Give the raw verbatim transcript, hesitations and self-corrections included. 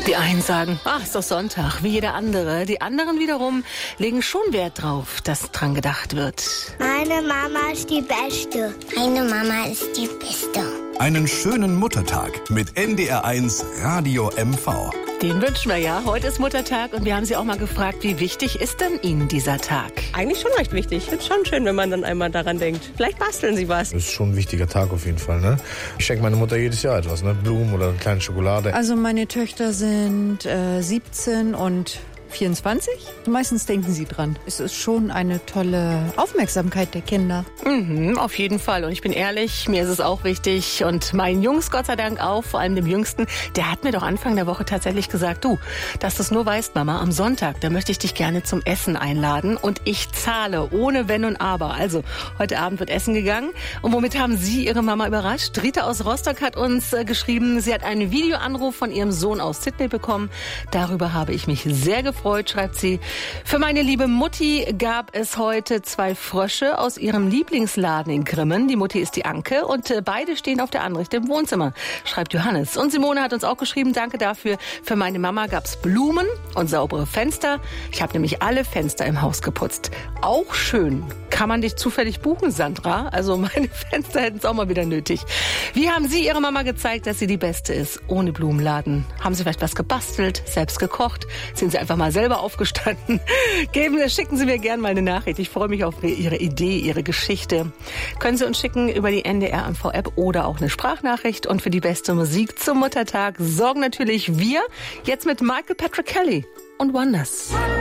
Die einen sagen, ach, ist doch Sonntag, wie jeder andere. Die anderen wiederum legen schon Wert drauf, dass dran gedacht wird. Meine Mama ist die Beste. Meine Mama ist die Beste. Einen schönen Muttertag mit N D R eins Radio M V. Den wünschen wir ja. Heute ist Muttertag und wir haben Sie auch mal gefragt, wie wichtig ist denn Ihnen dieser Tag? Eigentlich schon recht wichtig. Ich finde es schon schön, wenn man dann einmal daran denkt. Vielleicht basteln Sie was. Das ist schon ein wichtiger Tag auf jeden Fall. Ne? Ich schenke meine Mutter jedes Jahr etwas, ne? Blumen oder eine kleine Schokolade. Also meine Töchter sind äh, siebzehn und vierundzwanzig. Meistens denken sie dran. Es ist schon eine tolle Aufmerksamkeit der Kinder. Mhm, auf jeden Fall. Und ich bin ehrlich, mir ist es auch wichtig. Und meinen Jungs Gott sei Dank auch, vor allem dem Jüngsten, der hat mir doch Anfang der Woche tatsächlich gesagt, du, dass du es nur weißt, Mama, am Sonntag, da möchte ich dich gerne zum Essen einladen. Und ich zahle, ohne Wenn und Aber. Also, heute Abend wird Essen gegangen. Und womit haben Sie Ihre Mama überrascht? Rita aus Rostock hat uns äh, geschrieben, sie hat einen Videoanruf von ihrem Sohn aus Sydney bekommen. Darüber habe ich mich sehr gefreut. Freut, schreibt sie. Für meine liebe Mutti gab es heute zwei Frösche aus ihrem Lieblingsladen in Grimmen. Die Mutti ist die Anke und beide stehen auf der Anrichte im Wohnzimmer, schreibt Johannes. Und Simone hat uns auch geschrieben, danke dafür. Für meine Mama gab's Blumen und saubere Fenster. Ich habe nämlich alle Fenster im Haus geputzt. Auch schön. Kann man dich zufällig buchen, Sandra? Also meine Fenster hätten es auch mal wieder nötig. Wie haben Sie Ihrer Mama gezeigt, dass sie die Beste ist? Ohne Blumenladen. Haben Sie vielleicht was gebastelt, selbst gekocht? Sind Sie einfach mal selber aufgestanden? Geben, schicken Sie mir gerne mal eine Nachricht. Ich freue mich auf Ihre Idee, Ihre Geschichte. Können Sie uns schicken über die N D R M V-App oder auch eine Sprachnachricht. Und für die beste Musik zum Muttertag sorgen natürlich wir. Jetzt mit Michael Patrick Kelly und Wonders.